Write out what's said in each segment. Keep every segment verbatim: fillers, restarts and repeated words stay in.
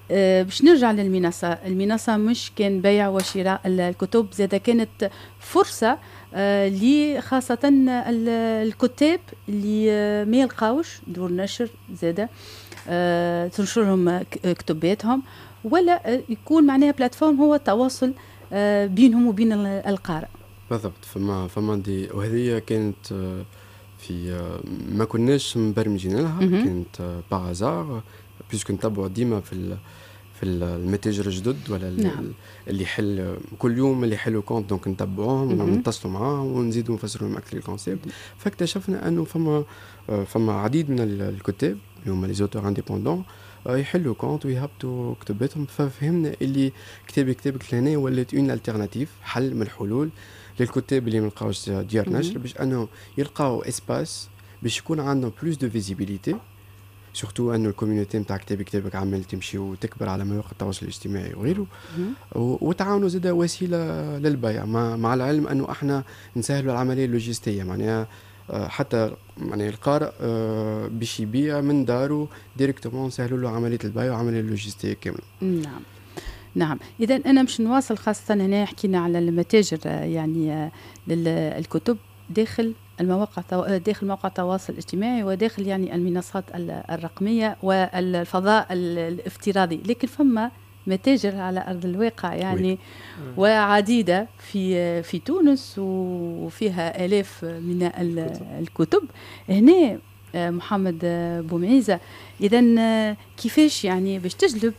آه باش نرجع للمنصة. المنصة مش كان بيع وشراء الكتب، زادة كانت فرصة آه لي خاصة الكتاب اللي آه ما يلقاوش دور نشر زادة آه تنشرهم كتباتهم، ولا آه يكون معناها بلاتفورم هو التواصل آه بينهم وبين القارئ. بالضبط. فما فما دي، وهذه كانت في ما كناش مبرمجين لها، كانت باغازار بيسكو نتبعوا ديما في في المتاجر الجدد ولا نعم. اللي يحل كل يوم اللي يحلوا كونت، دونك نتبعوهم ونتصلوا معاهم ونزيدوا نفسروا لهم اكثر الكونسيبت. فاكتشفنا انه فما فما عديد من الكتاب اللي هما لي زوتور انديبوندون يحلوا كونت ويهبطوا كتاباتهم. ففهمنا اللي كتاب كتابك لهنا ولات اون التيرناتيف، حل من الحلول للكتاب اللي ما لقاوش ديار نشر، باش انه يلقاو اسباس باش يكون عندهم بلوس دو فيزيبيليتي، سورتو انه الكوميونيتي نتاع كتاب كتابك عمال تمشي وتكبر على مواقع التواصل الاجتماعي وغيره، وتعاونوا زاد وسيله للبيع، مع, مع العلم انه احنا نسهلوا العمليه اللوجستيه، معناها حتى يعني القارئ باش يبيع من داره ديريكتومون نسهلوا له عمليه البيع وعمليه اللوجستيه كامله. نعم نعم. إذا أنا مش نواصل، خاصة هنا حكينا على المتاجر يعني للكتب داخل المواقع، داخل مواقع التواصل الاجتماعي وداخل يعني المنصات الرقمية والفضاء الافتراضي، لكن فما متاجر على أرض الواقع يعني وعديدة في في تونس وفيها آلاف من الكتب. هنا محمد بومعيزة، إذن كيفاش يعني باش تجلب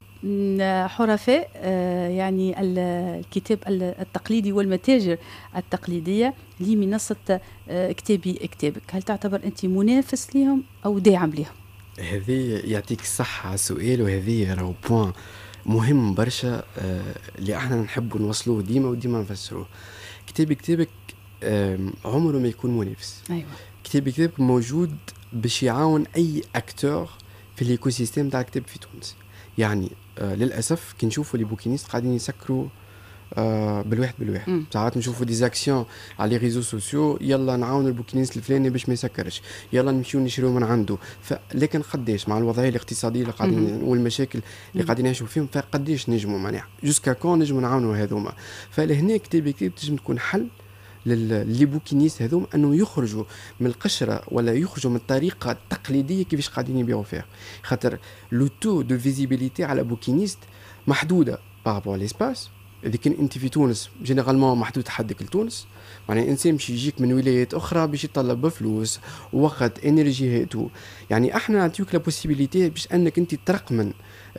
حرفاء يعني الكتاب التقليدي والمتاجر التقليدية لمنصة كتابي كتابك؟ هل تعتبر أنت منافس لهم أو داعم لهم؟ هذه يعطيك الصحة على السؤال، وهذه راهو بوان مهم برشا اللي احنا نحب نوصلوه ديما وديما نفسروه. كتابي كتابك عمره ما يكون منافس. أيوة. كتابي كتابك موجود باش يعاون أي أكتور في الإيكو سيستم تاع الكتاب في تونس. يعني آه للأسف كي نشوفوا لي بوكينيست قاعدين يسكروا آه بالواحد بالواحد، ساعات نشوفوا دي زاكسيون على لي ريزو سوسيو، يلا نعاون البوكينيست الفلاني باش ما يسكرش، يلا نمشيو نشريو من عنده. فلكن قديش مع الوضعيه الاقتصاديه اللي قاعدين والمشاكل اللي قاعدين نعيشوا فيهم، فقديش نجموا معناها جوسكا كون نجموا نعاونوا هذوما. فلهنا كتاب كتاب تنجم تكون حل للي بوكينيست هذوم انه يخرجوا من القشره ولا يخرجوا من الطريقه التقليديه كيفاش قاعدين يبيعوا فيها، خاطر لو تو دو فيزيبيليتي على بوكينيست محدوده بارابور ليسباس. اذا كان انت في تونس جينيرالمون محدود حدك لتونس، يعني انسان مش يجيك من ولايات اخرى باش يطلب بفلوس وقت انرجي هاتو. يعني احنا نعطيوك لا بوسيبيليتي باش انك انت ترقمن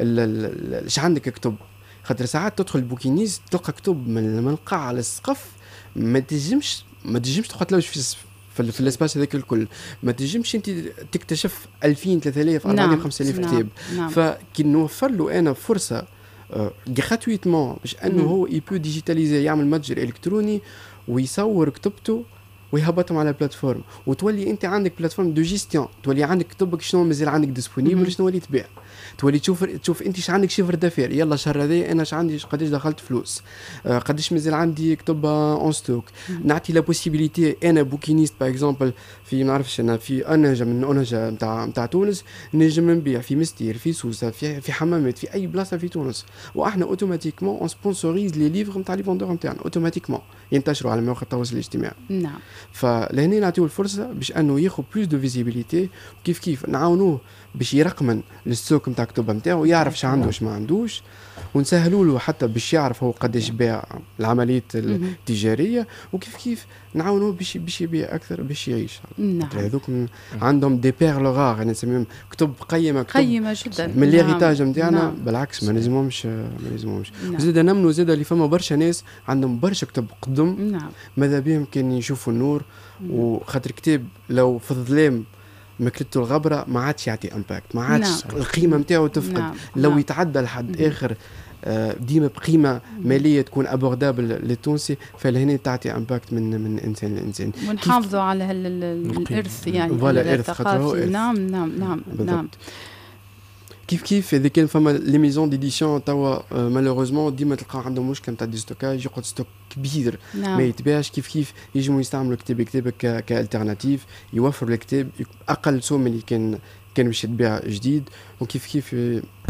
ايش عندك كتب، خاطر ساعات تدخل بوكينيست تلقى كتب من القاع على السقف، ما تجمش ما تجمش تقتلوش في في, في الاسباس هذاك الكل، ما تجمش انت تكتشف ألفين ثلاثة آلاف أربعة آلاف خمسة آلاف كتاب. نعم. فكي نوفر له انا فرصه غراتويتمون باش انه هو يبو ديجيتاليزي، يعمل متجر الكتروني ويصور كتبته ويهبطهم على البلاتفورم، وتولي انت عندك بلاتفورم دو جيستيون، تولي عندك كتبك شنو مازال عندك ديسپونيبل، شنو اللي تبيع، تولي تشوف تشوف انت ايش عندك شيفر دافير، يلا الشهر هذا انا ايش عندي قداش دخلت فلوس، آه قداش مازال عندي كتب اون ستوك. نعطي لا بوسيبيليتي انا بوكينيست باغ اكزومبل في ما نعرفش انا في انجا من انجا نتاع نتاع تونس، نجم نبيع في مستير في سوسه في في حمامات في اي بلاصه في تونس، واحنا اوتوماتيكمون اون سبونسوريز لي ليفر نتاع لي فوندور نتاعنا، اوتوماتيكمون ينتشروا على مواقع التواصل الاجتماعي. نعم. فلهنا نعطيو الفرصه باش انه ياخذ بلوس دو فيزيبيليتي، كيف كيف نعاونوه باش يرقمن الستوك نتاع الكتب نتاعو، يعرف اش عنده واش ما عندوش، ونسهلوا له حتى باش يعرف هو قداش باع العمليه التجاريه، وكيف كيف نعاونوه باش باش يبيع اكثر باش يعيش. نعم. هذوك عندهم دي بير لوغار، يعني نسميهم كتب قيمه، كتب قيمه جدا من ليغيتاج نتاعنا. نعم. بالعكس ما لازمهمش ما لازمهمش. نعم. زيد نمنوا زيد اللي فما برشا ناس عندهم برشا كتب قدم. نعم. ماذا بهم كان يشوفوا النور، وخاطر كتاب لو في الظلام مكتبته الغبرة ما عادش يعطي امباكت، ما عادش. نعم. القيمة متاعه تفقد. نعم. لو نعم. يتعدى لحد اخر ديما بقيمة مالية تكون ابوردابل للتونسي، فلهنا تعطي امباكت من من انسان لانسان. ونحافظوا على الارث يعني ولا ارث خاطر. نعم نعم نعم نعم. كيف كيف اذا كان فما لي ميزون ديديسيون توا مالوروزمون ديما تلقى عندهم مشكل نتاع دي ستوكاج، يقعد ستوك كبير. نعم. ما يتباعش. كيف كيف يجموا يستعملوا كتاب كتابك كالترناتيف، يوفروا الكتاب اقل سوم اللي كان كان باش يتباع جديد، وكيف كيف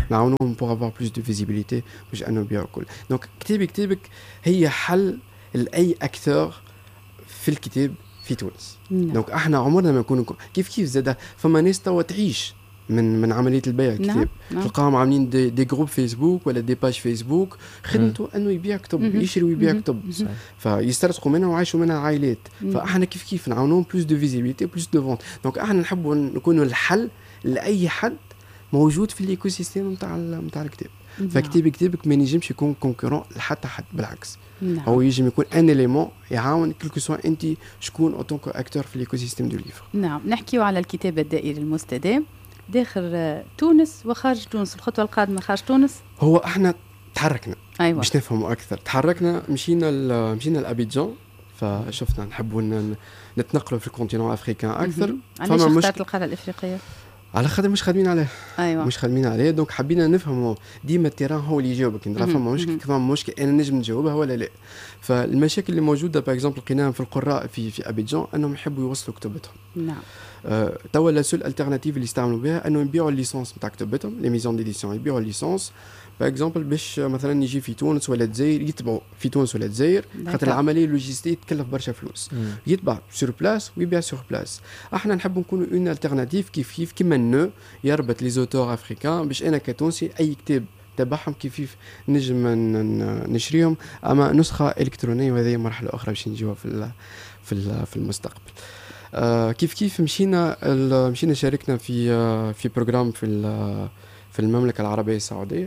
نعاونوهم بوغ افوار بلوس دو فيزيبيليتي باش انه يبيعوا الكل. دونك كتابي كتابك هي حل لاي اكتور في الكتاب في تونس. دونك احنا عمرنا ما نكونوا كيف كيف زاد فما ناس توا تعيش من من عمليه البيع الكتاب. نعم. تلقاهم عاملين دي, دي جروب فيسبوك ولا دي باج فيسبوك خدمته انه يبيع كتب، يشري ويبيع كتب، فيسترزقوا منها ويعيشوا منها عائلات. فاحنا كيف كيف نعاونوهم بلوس دو فيزيبيليتي بلوس دو فونت. دونك احنا نحبوا نكونوا الحل لاي حد موجود في الايكو سيستيم نتاع نتاع الكتاب. فكتاب كتابك ما ينجمش يكون كونكورون لحتى حد، بالعكس. نعم. هو يجي يكون ان اليمون يعاون كل سوا انت شكون اوتونك اكتور في الايكو سيستيم دو ليفر. نعم. نحكيو على الكتاب الدائري المستدام داخل تونس وخارج تونس. الخطوه القادمه خارج تونس هو احنا تحركنا. أيوة. باش نفهموا اكثر تحركنا، مشينا مشينا لابيجان، فشفنا نحبوا نتنقلوا في الكونتينون الافريكان اكثر. علاش اخترت القاره الافريقيه؟ على خاطر مش خادمين عليه. ايوه مش خادمين عليه. دونك حبينا نفهموا ديما التيران هو اللي يجاوبك. نرى فما مشكل فما مشكل انا نجم نجاوبها ولا لا. فالمشاكل اللي موجوده باغ اكزومبل لقيناها في القراء في في ابيجان انهم يحبوا يوصلوا كتبتهم. نعم. أه توا لا سول التيرناتيف اللي يستعملوا بها انه يبيعوا الليسونس نتاع كتبتهم، لي ميزون ديديسيون يبيعوا الليسونس باغ اكزومبل باش مثلا يجي في تونس ولا الجزائر يتبعوا في تونس ولا الجزائر، خاطر العمليه اللوجستيه تكلف برشا فلوس. مم. يتبع سور بلاس ويبيع سور بلاس. احنا نحبوا نكونوا اون التيرناتيف كيف كيف كيما نو يربط لي زوتور افريكان باش انا كتونسي اي كتاب تبعهم كيف كيف نجم نشريهم، اما نسخه الكترونيه، وهذه مرحله اخرى باش نجيوها في في في المستقبل. آه كيف كيف مشينا مشينا شاركنا في آه في بروجرام في في المملكه العربيه السعوديه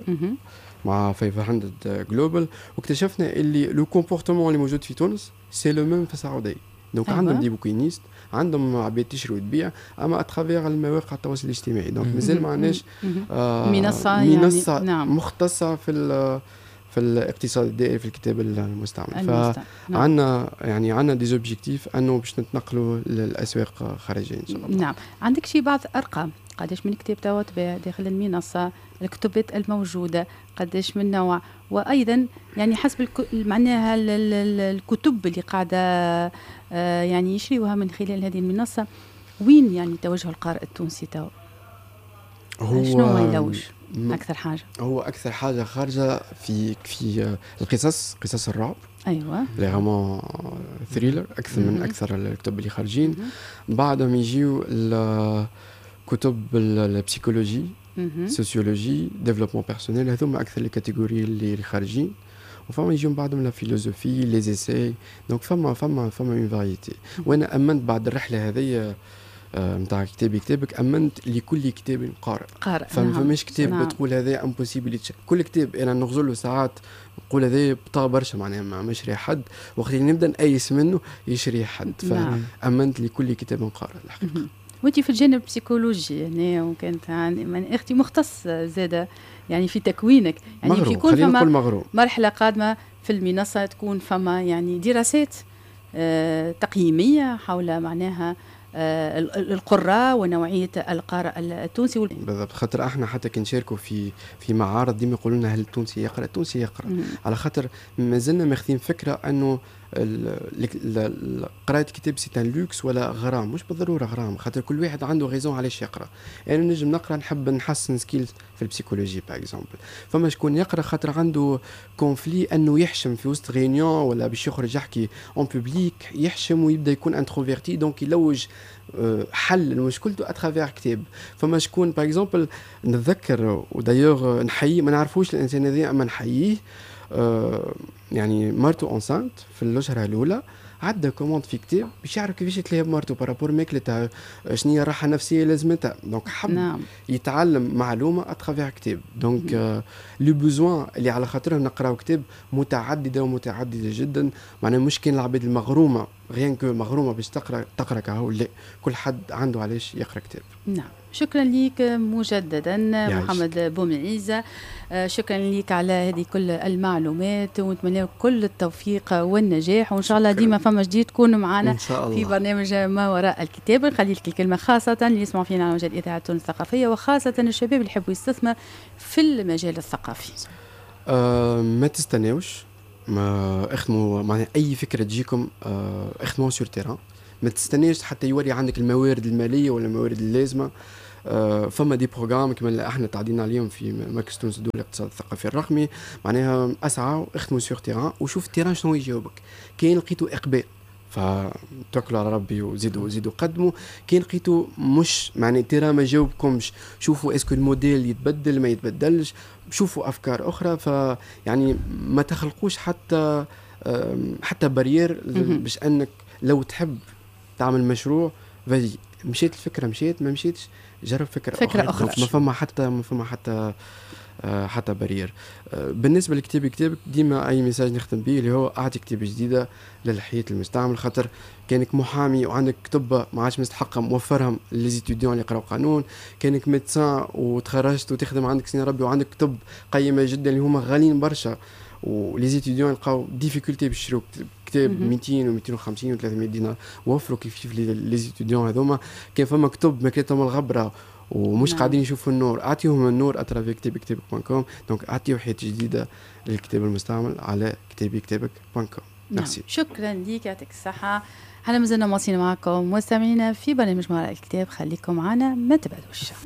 مع خمسمية جلوبال، واكتشفنا اللي لو كومبورتمون اللي موجود في تونس سي لو ميم في السعوديه. دونك أيوة. عندهم دي بوكينيست، عندهم عباد تشري وتبيع، اما اترافير المواقع التواصل الاجتماعي. دونك مازال ما عندناش آه منصه منصه يعني نعم. مختصه في في الاقتصاد الدائري في الكتاب المستعمل. فعندنا يعني عندنا دي زوبجيكتيف انه باش نتنقلوا للاسواق خارجيه ان شاء الله. نعم. عندك شي بعض ارقام قداش من كتاب توا تباع داخل المنصه، الكتبات الموجوده قداش من نوع، وايضا يعني حسب الك... معناها الكتب اللي قاعده يعني يشريوها من خلال هذه المنصه، وين يعني توجه القارئ التونسي توا؟ هو شنو ما يلوج اكثر حاجه؟ هو اكثر حاجه خارجه في في القصص، قصص الرعب. ايوه لي غامون ثريلر اكثر من اكثر الكتب اللي خارجين. بعدهم يجيو كتب البسيكولوجي، سوسيولوجي، ديفلوبمون بيرسونيل، هذوما اكثر الكاتيجوري اللي خارجين. وفما يجيو بعدهم لا فيلوزوفي، لي زيساي. دونك فما فما فما اون فاريتي. وانا امنت بعد الرحله هذه نتاع كتابي كتابك، امنت لكل كتاب قارئ. قارئ. فما فماش كتاب نعم. بتقول هذا امبوسيبل يتشرى. كل كتاب انا نغزل له ساعات نقول هذا بطا برشا، معناها ما يشري حد، وقت اللي نبدا نقيس منه يشري حد. فامنت لكل كتاب قارئ الحقيقه. وانتي في الجانب البسيكولوجي يعني، وكانت يعني اختي مختص زاده يعني في تكوينك، يعني في يكون فما مرحله قادمه في المنصه تكون فما يعني دراسات آه تقييميه حول معناها آه القراء ونوعيه القارئ التونسي وال... بالضبط. خاطر احنا حتى كنشاركوا في في معارض ديما يقولوا لنا هل التونسي يقرا؟ التونسي يقرا. مم. على خاطر مازلنا ماخذين فكره انه قراءة كتاب سي ان لوكس ولا غرام، مش بالضروره غرام، خاطر كل واحد عنده غيزون علاش يقرا. يعني نجم نقرا نحب نحسن سكيلز في البسيكولوجي باغ اكزومبل، فما شكون يقرا خاطر عنده كونفلي انه يحشم في وسط ريونيون ولا باش يخرج يحكي اون بوبليك، يحشم ويبدا يكون انتروفيرتي، دونك يلوج حل مشكلته اترافير كتاب. فما شكون باغ اكزومبل نتذكر ودايوغ نحيي، ما نعرفوش الانسان هذا اما نحييه، أه يعني مرته اونسانت في الأشهر الأولى، عدى كوموند في كتاب باش يعرف كيفاش يتلاهى بمرته بارابور ماكلتها، شنو هي الراحه النفسيه لازمتها. دونك حب نعم. يتعلم معلومه اترافير كتاب. دونك آه لو بوزوان اللي على خاطرهم نقراو كتاب متعدده ومتعدده جدا، معناها مش كاين العباد المغرومه غيان كو مغرومه باش تقرا تقرا كهو، لا، كل حد عنده علاش يقرا كتاب. نعم. شكرا لك مجددا محمد بومعيزة، شكرا لك على هذه كل المعلومات، ونتمنى لك كل التوفيق والنجاح، وان شاء الله ديما فما جديد تكونوا معنا في برنامج ما وراء الكتاب. نخلي لك الكلمه خاصه اللي يسمعوا فينا على مجال اذاعه تونس الثقافيه، وخاصه الشباب اللي يحبوا يستثمر في المجال الثقافي. أه ما تستناوش، ما اخدموا معناها اي فكره تجيكم، اخدموا سور تيران، ما تستناش حتى يوري عندك الموارد الماليه ولا الموارد اللازمه. آه فما دي بروجرام كما اللي احنا تعدينا عليهم في مركز تونس الدولي للاقتصاد الثقافي الرقمي، معناها اسعى اخدموا سيغ تيران وشوف التيران شنو يجاوبك. كاين لقيتوا اقبال فتوكلوا على ربي وزيدوا زيدوا قدموا. كاين لقيتوا مش معنى تيران ما جاوبكمش، شوفوا اسكو الموديل يتبدل ما يتبدلش، شوفوا افكار اخرى. فيعني ما تخلقوش حتى حتى بارير باش انك لو تحب تعمل مشروع فاجي مشيت الفكره مشيت ما مشيتش جرب فكره, فكرة أخرى. ما فما حتى ما فما حتى حتى بارير. بالنسبه لكتابي كتابك ديما اي ميساج نختم به اللي هو اعطي كتابه جديده للحياه المستعمل، خاطر كانك محامي وعندك كتب ما عادش مستحقه موفرهم ليزيتيديون اللي يقراو قانون، كانك ميدسان وتخرجت وتخدم عندك سنين ربي وعندك كتب قيمه جدا اللي هما غاليين برشا وليزيتيديون يلقاو ديفيكولتي باش يشرو كتاب مئتين ومئتين وخمسين وثلاثمية دينار، وفروا كيف كيف ليزيتيديون هذوما. كان فما كتب ماكلتهم الغبره ومش نعم. قاعدين يشوفوا النور، اعطيهم النور اترافي كتابي كتابك دوت كوم. دونك اعطيو حياه جديده للكتاب المستعمل على كتابي كتابك دوت كوم. نعم. شكرا ليك، يعطيك الصحه. احنا مازلنا مواصلين معكم مستمعينا في برنامج ما وراء الكتاب، خليكم معنا ما تبعدوش.